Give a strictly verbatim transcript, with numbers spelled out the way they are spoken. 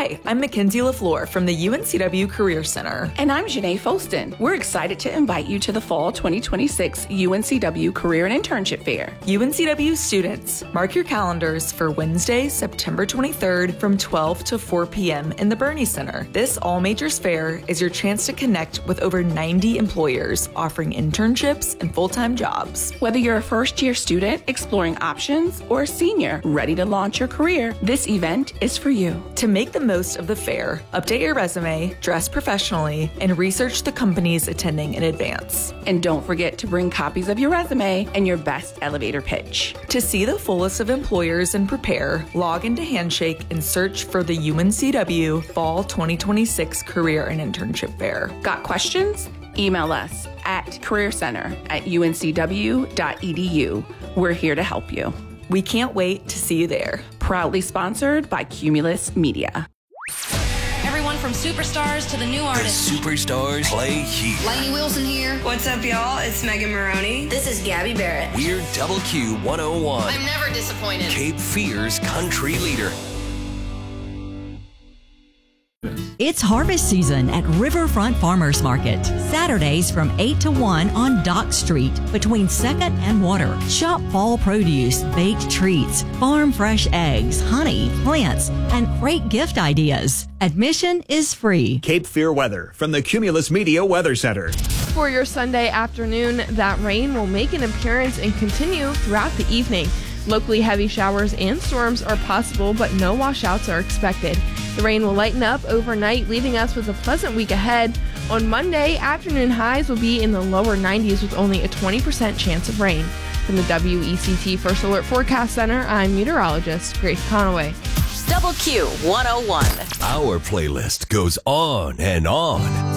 Hi, I'm Mackenzie LaFleur from the U N C W Career Center. And I'm Janae Folston. We're excited to invite you to the Fall twenty twenty-six U N C W Career and Internship Fair. U N C W students, mark your calendars for Wednesday, September twenty-third from twelve to four p.m. in the Bernie Center. This all majors fair is your chance to connect with over ninety employers offering internships and full-time jobs. Whether you're a first-year student exploring options or a senior ready to launch your career, this event is for you. To make the most of the fair, update your resume, dress professionally, and research the companies attending in advance. And don't forget to bring copies of your resume and your best elevator pitch. To see the full list of employers and prepare, log into Handshake and search for the U N C W Fall twenty twenty-six Career and Internship Fair. Got questions? Email us at careercenter at u n c w dot e d u. We're here to help you. We can't wait to see you there. Proudly sponsored by Cumulus Media. Everyone from superstars to the new artists. The superstars play here. Lainey Wilson here. What's up, y'all? It's Megan Maroney. This is Gabby Barrett. We're Double Q one oh one. I'm never disappointed. Cape Fear's country leader. It's harvest season at Riverfront Farmers Market. Saturdays from eight to one on Dock Street between second and Water. Shop fall produce, baked treats, farm fresh eggs, honey, plants, and great gift ideas. Admission is free. Cape Fear weather from the Cumulus Media Weather Center. For your Sunday afternoon, that rain will make an appearance and continue throughout the evening. Locally heavy showers and storms are possible, but no washouts are expected. The rain will lighten up overnight, leaving us with a pleasant week ahead. On Monday, afternoon highs will be in the lower nineties with only a twenty percent chance of rain. From the W E C T First Alert Forecast Center, I'm meteorologist Grace Conaway. Double Q one oh one. Our playlist goes on and on.